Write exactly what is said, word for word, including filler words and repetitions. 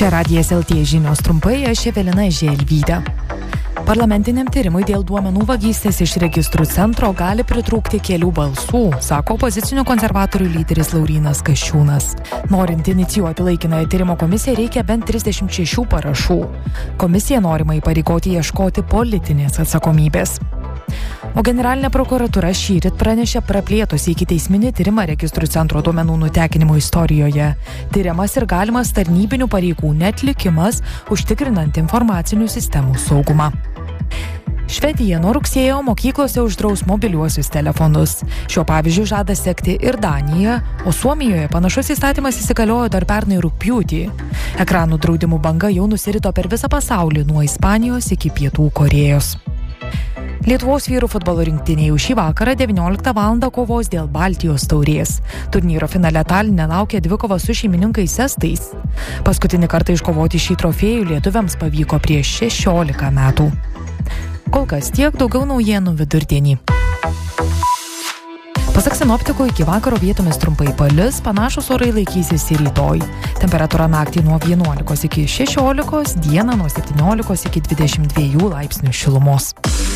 Čia Radijas L T žinios trumpai, aš Evelina Želvytė. Parlamentiniam tyrimui dėl duomenų vagystės iš registrų centro gali pritrūkti kelių balsų, sako opozicinių konservatorių lyderis Laurynas Kasčiūnas. Norint inicijuoti laikinąją tyrimo komisiją reikia bent trisdešimt šešių parašų. Komisija norima įpareigoti ieškoti politinės atsakomybės. O generalinė prokuratūra šįryt pranešė praplėtusi ikiteisminį tyrimą registrų centro duomenų nutekinimo istorijoje. Tyriamas ir galimas tarnybinių pareigų neatlikimas, užtikrinant informacinių sistemų saugumą. Švedija nuo rugsėjo mokyklose uždraus mobiliuosius telefonus. Šiuo pavyzdžiu žada sekti ir Danija, o Suomijoje panašus įstatymas įsigaliojo dar pernai rugpjūtį. Ekranų draudimų banga jau nusirito per visą pasaulį nuo Ispanijos iki Pietų Korėjos. Lietuvos vyrų futbolo rinktinė jau šį vakarą devynioliktą valandą kovos dėl Baltijos taurės. Turnyro finale Taline laukia dvikova su šeimininkais estais. Paskutinį kartą iškovoti šį trofėjų lietuviams pavyko prieš šešiolika metų. Kol kas tiek, daugiau naujienų vidurdienį. Pasak sinoptikų, iki vakaro vietomis trumpai palis, panašus orai laikysis ir rytoj. Temperatūra naktį nuo vienuolikos iki šešiolikos, dieną nuo septyniolikos iki dvidešimt dviejų laipsnių šilumos.